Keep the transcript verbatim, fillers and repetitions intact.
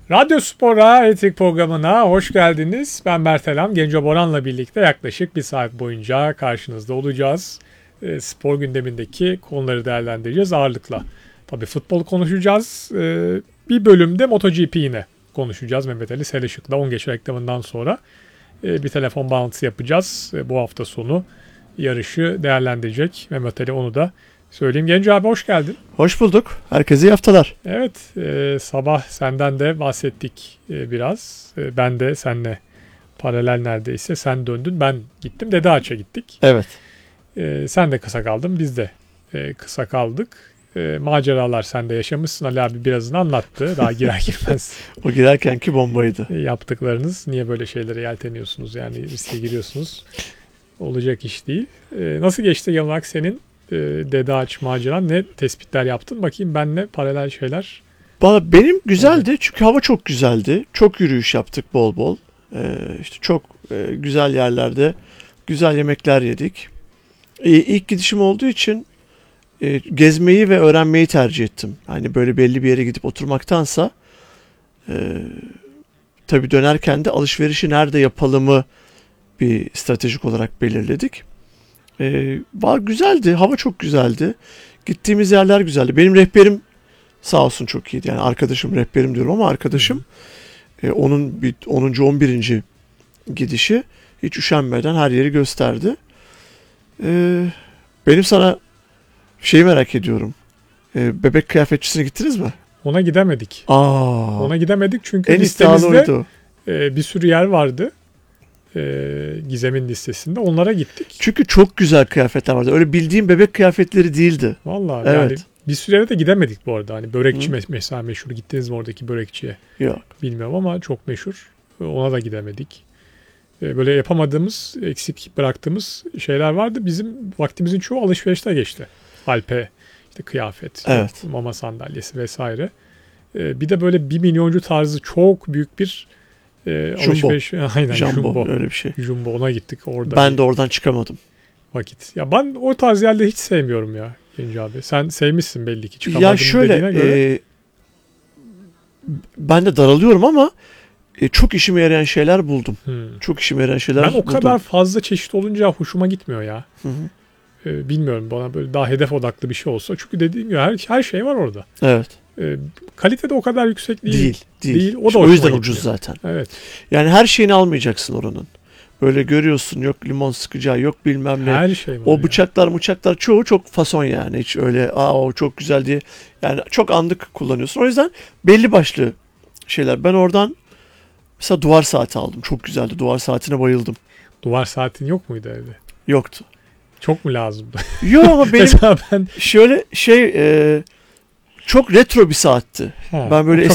Radyo Spor'a Etik programına hoş geldiniz. Ben Bertelam. Genco Boran'la birlikte yaklaşık bir saat boyunca karşınızda olacağız. E, spor gündemindeki konuları değerlendireceğiz ağırlıkla. Tabii futbol konuşacağız. E, bir bölümde MotoGP yine konuşacağız. Mehmet Ali Selişuk'la on geçe reklamından sonra e, bir telefon bağlantısı yapacağız. E, bu hafta sonu yarışı değerlendirecek Mehmet Ali, onu da söyleyeyim. Genco abi hoş geldin. Hoş bulduk. Herkese iyi haftalar. Evet, e, sabah senden de bahsettik e, biraz. E, ben de seninle paralel neredeyse. Sen döndün, ben gittim. Dede Ağaç'a gittik. Evet. E, sen de kısa kaldın, biz de e, kısa kaldık. E, maceralar sen de yaşamışsın. Ali abi birazını anlattı. Daha girer girmez. O girerkenki bombaydı. E, yaptıklarınız. Niye böyle şeylere yelteniyorsunuz? Yani riske giriyorsunuz. Olacak iş değil. E, nasıl geçti genel olarak senin Dede Ağaç maceran? Ne tespitler yaptın? Bakayım benle paralel şeyler. Valla benim güzeldi evet. Çünkü hava çok güzeldi. Çok yürüyüş yaptık bol bol. Ee, işte çok e, güzel yerlerde güzel yemekler yedik. Ee, ilk gidişim olduğu için e, gezmeyi ve öğrenmeyi tercih ettim. Hani böyle belli bir yere gidip oturmaktansa e, tabii dönerken de alışverişi nerede yapalımı bir stratejik olarak belirledik. Ee, var güzeldi. Hava çok güzeldi. Gittiğimiz yerler güzeldi. Benim rehberim sağ olsun çok iyiydi. Yani arkadaşım, rehberim diyorum ama arkadaşım e, onun bir onuncu on birinci gidişi hiç üşenmeden her yeri gösterdi. Ee, benim sana şeyi merak ediyorum. Ee, bebek kıyafetçisine gittiniz mi? Ona gidemedik. Aa, Ona gidemedik çünkü en listemizde e, bir sürü yer vardı. E, Gizem'in listesinde. Onlara gittik. Çünkü çok güzel kıyafetler vardı. Öyle bildiğim bebek kıyafetleri değildi. Vallahi evet. Yani bir sürü yere de gidemedik bu arada. Hani börekçi mes- mesela meşhur. Gittiniz mi oradaki börekçiye? Yok. Bilmiyorum ama çok meşhur. Ona da gidemedik. E, böyle yapamadığımız, eksik bıraktığımız şeyler vardı. Bizim vaktimizin çoğu alışverişte geçti. Alpe, işte kıyafet, evet. mama sandalyesi vesaire. E, bir de böyle bir milyoncu tarzı çok büyük bir E, alışveriş, aynen Jumbo, Jumbo, öyle bir şey. Jumbo, ona gittik orada. Ben de oradan çıkamadım. Vakit. Ya ben o tarz yerleri hiç sevmiyorum ya Genci abi. Sen sevmişsin belli ki. Çıkamadın ya şöyle, dediğine göre. E, ben de daralıyorum ama e, çok işime yarayan şeyler buldum. Hmm. Çok işime yarayan şeyler ben buldum. Ben o kadar fazla çeşit olunca hoşuma gitmiyor ya. Hı hı. E, bilmiyorum, bana böyle daha hedef odaklı bir şey olsa. Çünkü dediğim gibi her, her şey var orada. Evet. E, kalite de o kadar yüksek değil. Değil. Değil. değil. O da o yüzden gidiyor. ucuz zaten. Evet. Yani her şeyini almayacaksın oranın. Böyle görüyorsun, yok limon sıkacağı, yok bilmem ne. Her şey var. O ya. bıçaklar bıçaklar çoğu çok fason yani. Hiç öyle aa o çok güzel diye. Yani çok anlık kullanıyorsun. O yüzden belli başlı şeyler. Ben oradan mesela duvar saati aldım. Çok güzeldi. Duvar saatine bayıldım. Duvar saatin yok muydu evde? Yoktu. Çok mu lazımdı? Yok ama benim ben... şöyle şey e, çok retro bir saatti. Ha, ben böyle